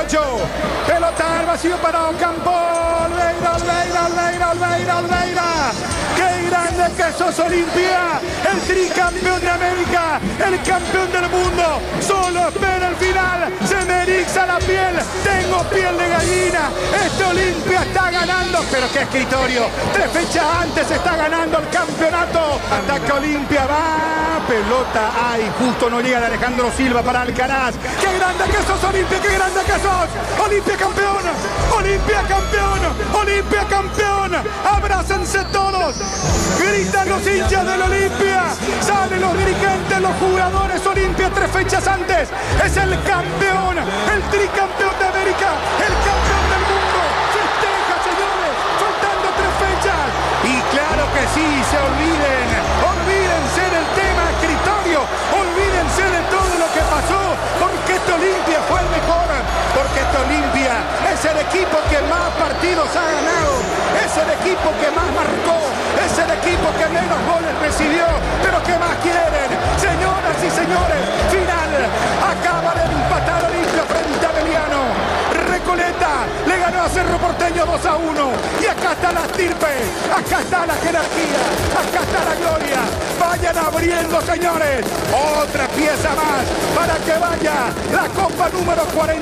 38. Pelota al vacío para Ocampo. Olveira. ¡Qué grande que sos, Olimpia! El tricampeón de América, el campeón del mundo. Solo espera el final. Se me eriza la piel. Tengo piel de gallina. Este Olimpia está ganando. Pero qué escritorio. 3 fechas antes está ganando el campeonato. Ataca Olimpia, va. Pelota. Ay, justo no llega de Alejandro Silva para Alcaraz. ¡Qué grande que sos, Olimpia! ¡Qué grande que sos! ¡Olimpia campeón! ¡Olimpia campeón! ¡Olimpia campeón! ¡Abrácense todos! Gritan los hinchas del Olimpia. Salen los dirigentes, los jugadores. Olimpia 3 fechas antes es el campeón, el tricampeón de América, el campeón del mundo. Festeja, señores, faltando 3 fechas. Y claro que sí, olvídense del tema escritorio, olvídense de todo lo que pasó, porque este Olimpia fue el mejor, porque este Olimpia es el equipo que más partidos ha ganado, es el equipo que más marcó, es el equipo que menos goles recibió, pero ¿qué más quieren? Señoras y señores, final, acaba de empatar Olimpia frente a Beliano. Recoleta le ganó a Cerro Porteño 2-1. Y acá está la estirpe, acá está la jerarquía, acá está la gloria. Vayan abriendo, señores, otra pieza más para que vaya la Copa número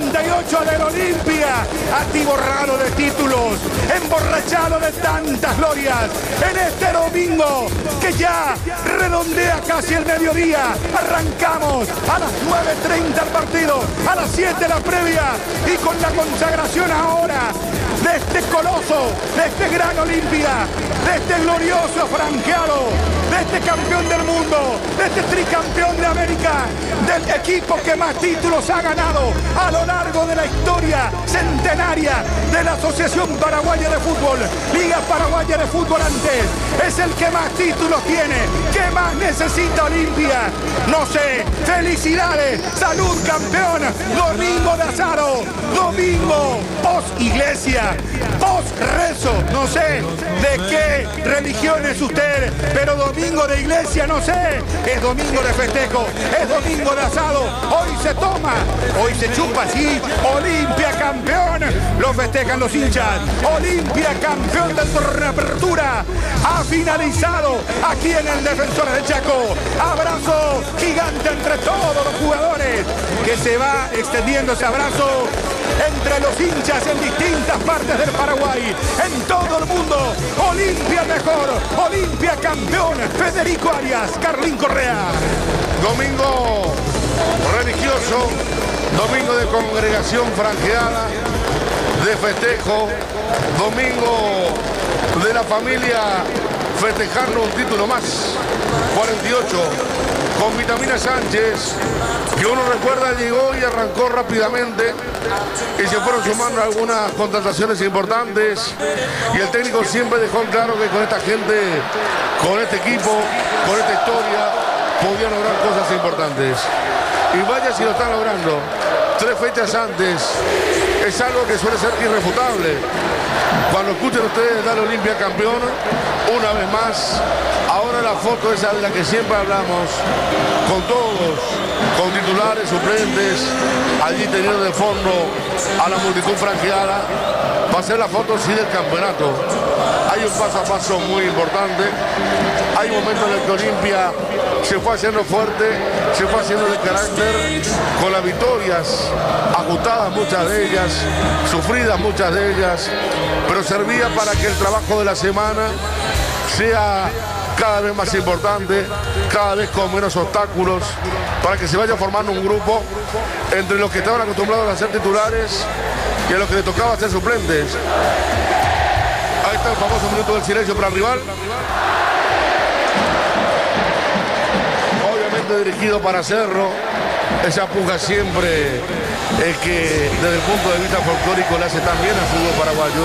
48 del Olimpia, atiborrado de títulos, emborrachado de tantas glorias. En este domingo que ya redondea casi el mediodía, arrancamos a las 9:30 el partido, a las 7 la previa, y con la consagración ahora de este coloso, de este gran Olimpia, de este glorioso franqueado, de este campeón del mundo, de este tricampeón de América, del equipo que más títulos ha ganado a lo largo de la historia centenaria de la Asociación Paraguaya de Fútbol, Liga Paraguaya de Fútbol antes, es el que más títulos tiene. ¿Qué más necesita Olimpia? No sé. Felicidades, salud campeón, domingo de asado, domingo post iglesia, post rezo, no sé de qué religión es usted, pero domingo de iglesia, no sé, es domingo de festejo, es domingo de asado, hoy se toma, hoy se chupa así. Olimpia campeón, lo festejan los hinchas. Olimpia campeón del torneo de apertura, ha finalizado aquí en el Defensores del Chaco. Abrazo gigante entre todos los jugadores, que se va extendiendo ese abrazo entre los hinchas en distintas partes del Paraguay, en todo el mundo. Olimpia mejor, Olimpia campeón. Federico Arias, Carlín Correa. Domingo religioso, domingo de congregación franqueada, de festejo, domingo de la familia festejando un título más, 48, con Vitamina Sánchez, que uno recuerda llegó y arrancó rápidamente y se fueron sumando algunas contrataciones importantes, y el técnico siempre dejó en claro que con esta gente, con este equipo, con esta historia, podía lograr cosas importantes. Y vaya si lo están logrando. 3 fechas antes es algo que suele ser irrefutable. Cuando escuchen ustedes dar Olimpia campeón, una vez más, ahora la foto esa de la que siempre hablamos, con todos, con titulares, suplentes, allí teniendo de fondo a la multitud franqueada, va a ser la foto sí del campeonato. Hay un paso a paso muy importante, hay momentos en el que Olimpia se fue haciendo fuerte, se fue haciendo de carácter, con las victorias ajustadas muchas de ellas, sufridas muchas de ellas, pero servía para que el trabajo de la semana sea cada vez más importante, cada vez con menos obstáculos, para que se vaya formando un grupo entre los que estaban acostumbrados a ser titulares y a los que les tocaba ser suplentes. Ahí está el famoso minuto del silencio para el rival. Obviamente dirigido para Cerro. Esa puja siempre es que desde el punto de vista folclórico le hace tan bien al fútbol paraguayo.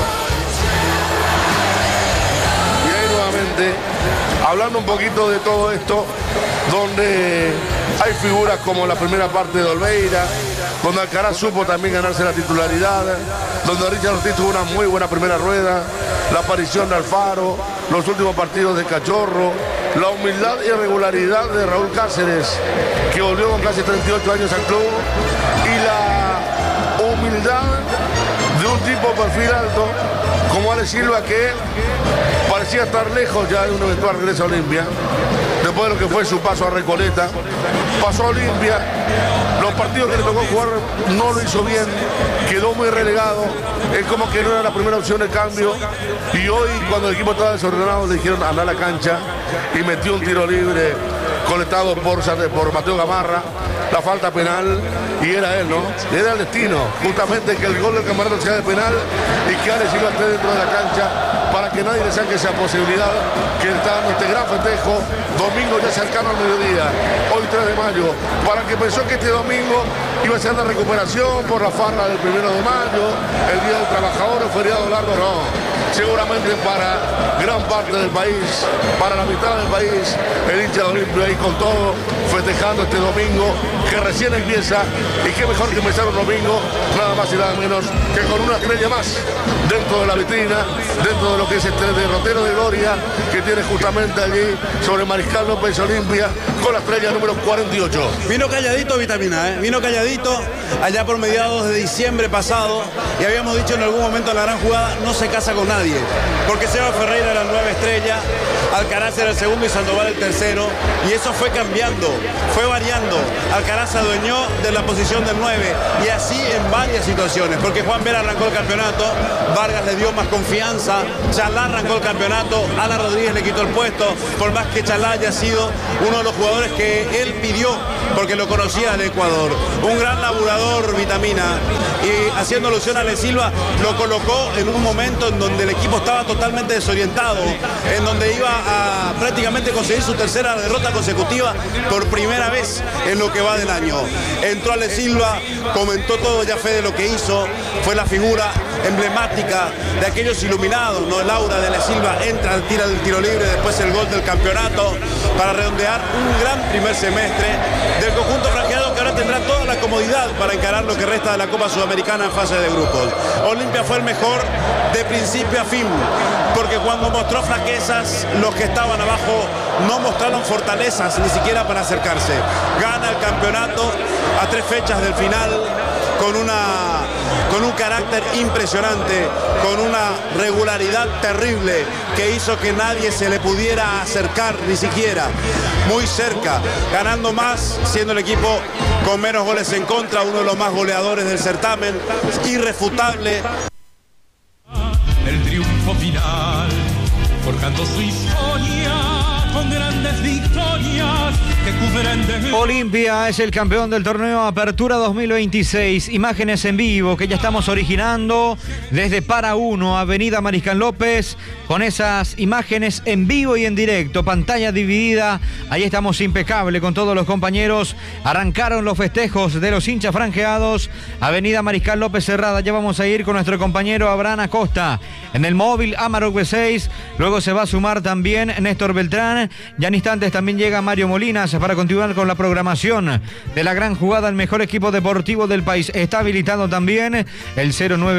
Y ahí nuevamente, hablando un poquito de todo esto, donde hay figuras como la primera parte de Olveira, donde Alcaraz supo también ganarse la titularidad, donde Richard Ortiz tuvo una muy buena primera rueda, la aparición de Alfaro, los últimos partidos de Cachorro, la humildad y regularidad de Raúl Cáceres, que volvió con casi 38 años al club, y la humildad humildad de un tipo de perfil alto como Ale Silva, que parecía estar lejos ya de un eventual regreso a Olimpia, después de lo que fue su paso a Recoleta. Pasó a Olimpia, los partidos que le tocó jugar no lo hizo bien, quedó muy relegado, es como que no era la primera opción de cambio, y hoy cuando el equipo estaba desordenado le dijeron anda a la cancha y metió un tiro libre colectado por Mateo Gamarra, la falta penal, y era él, ¿no? Era el destino, justamente que el gol del Campeonato sea de penal y que Ale Silva esté dentro de la cancha para que nadie le saque esa posibilidad que está dando este gran festejo. Domingo ya cercano al mediodía, hoy 3 de mayo, para que pensó que este domingo iba a ser la recuperación por la farra del 1 de mayo, el Día del Trabajador, el feriado largo, no. Seguramente para gran parte del país, para la mitad del país, el hincha de Olimpia ahí con todo, festejando este domingo que recién empieza, y qué mejor que empezar un domingo, nada más y nada menos que con una estrella más dentro de la vitrina, dentro de lo que es este derrotero de gloria que tiene justamente allí sobre Mariscal López Olimpia, con la estrella número 48. Vino calladito Vitamina, vino calladito allá por mediados de diciembre pasado, y habíamos dicho en algún momento en la gran jugada, no se casa con nadie, porque Seba Ferreira era la 9 estrella, Alcaraz era el segundo y Sandoval el tercero, y eso fue cambiando, fue variando. Alcaraz se adueñó de la posición del 9, y así en varias situaciones, porque Juan Vera arrancó el campeonato, Vargas le dio más confianza, Chalá arrancó el campeonato, Ana Rodríguez le quitó el puesto, por más que Chalá haya sido uno de los jugadores que él pidió, porque lo conocía del Ecuador. Un gran laburador Vitamina, y haciendo alusión a Ale Silva, lo colocó en un momento en donde el equipo estaba totalmente desorientado, en donde iba a prácticamente conseguir su tercera derrota consecutiva por primera vez en lo que va del año. Entró Ale Silva, comentó todo ya fe de lo que hizo, fue la figura emblemática de aquellos iluminados, ¿no? El aura de Ale Silva, entra, tira del tiro libre, después el gol del campeonato, para redondear un gran primer semestre del conjunto franjeado, que ahora tendrá toda la comodidad para encarar lo que resta de la Copa Sudamericana en fase de grupos. Olimpia fue el mejor de principio a fin, porque cuando mostró flaquezas, los que estaban abajo no mostraron fortalezas ni siquiera para acercarse. Gana el campeonato a 3 fechas del final, con un carácter impresionante, con una regularidad terrible que hizo que nadie se le pudiera acercar, ni siquiera muy cerca, ganando más, siendo el equipo con menos goles en contra, uno de los más goleadores del certamen, irrefutable. El triunfo final, forjando su historia con grandes victorias que cubren de... Olimpia es el campeón del torneo Apertura 2026. Imágenes en vivo que ya estamos originando desde Para Uno, Avenida Mariscal López, con esas imágenes en vivo y en directo, pantalla dividida. Ahí estamos impecable con todos los compañeros. Arrancaron los festejos de los hinchas franjeados. Avenida Mariscal López cerrada. Ya vamos a ir con nuestro compañero Abraham Acosta en el móvil Amarok B6. Luego se va a sumar también Néstor Beltrán. Ya en instantes también llega Mario Molinas para continuar con la programación de la gran jugada, el mejor equipo deportivo del país. Está habilitado también el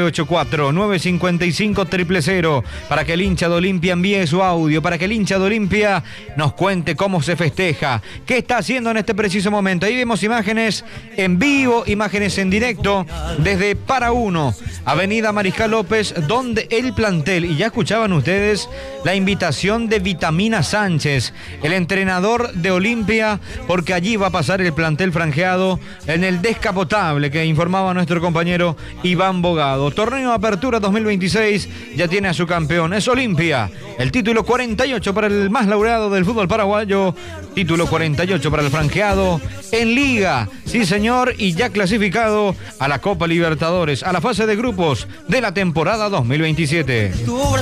0984-955-000 para que el hincha de Olimpia envíe su audio, para que el hincha de Olimpia nos cuente cómo se festeja, qué está haciendo en este preciso momento. Ahí vemos imágenes en vivo, imágenes en directo desde Para Uno, Avenida Mariscal López, donde el plantel, y ya escuchaban ustedes la invitación de Vitamina Sánchez, el entrenador de Olimpia, porque allí va a pasar el plantel franjeado en el descapotable que informaba nuestro compañero Iván Bogado. Torneo Apertura 2026 ya tiene a su campeón, es Olimpia. El título 48 para el más laureado del fútbol paraguayo, título 48 para el franjeado en Liga, sí señor, y ya clasificado a la Copa Libertadores, a la fase de grupos de la temporada 2027.